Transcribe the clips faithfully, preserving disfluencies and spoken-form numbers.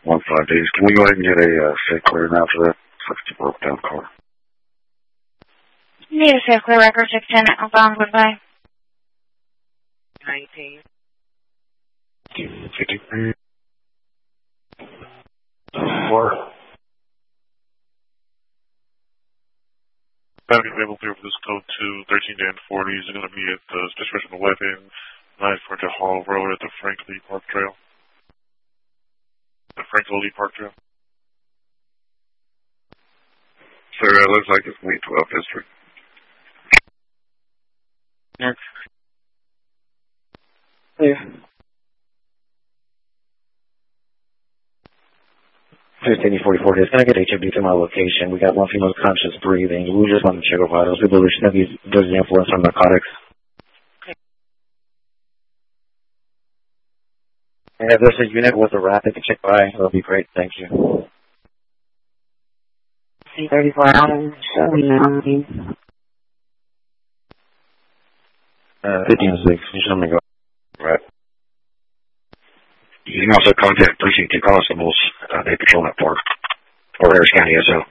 One five days. Can we go ahead and get a uh, safe clear now for that? It's a broke down car. Need a safe clear record, six ten, outbound, goodbye. nineteen. fifty-three. Four. Having available clear for this code to thirteen Dan forty is going to be at the Distribution of Weapons, nine Frontier Hall Road at the Frank Lee Park Trail. The Frank Lee Park Trail. Sir, it looks like it's May twelfth history. Next. Clear. fifteen forty-four days. Can I get H O D to my location? We got one female conscious breathing. We just want to check her vitals. We believe she's under the influence from narcotics. Okay. And if there's a unit with a rapid to check by, that'll be great. Thank you. C thirty-four hours, showing now. Uh, fifteen six. You should let me go. Right. You can also contact Precinct two Constables. Uh, they patrol that park. Or Harris County S O.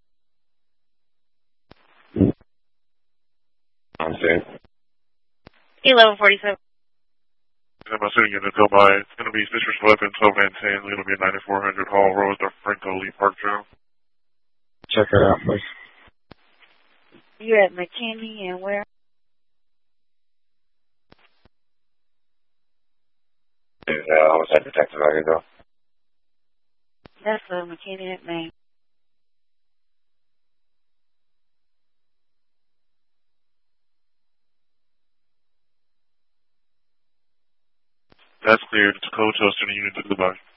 I'm saying. eleven forty-seven. I'm assuming you're going to go by. It's going to be Distribution of Weapons, twelve and ten. It's going to be at ninety-four hundred Hall Road, the Frank Lee Park Trail. Check her out, please. You're at McKinney and where? Is uh, homicide detective I can go? That's uh, McKinney at Maine. That's cleared. It's code to us to the unit to goodbye.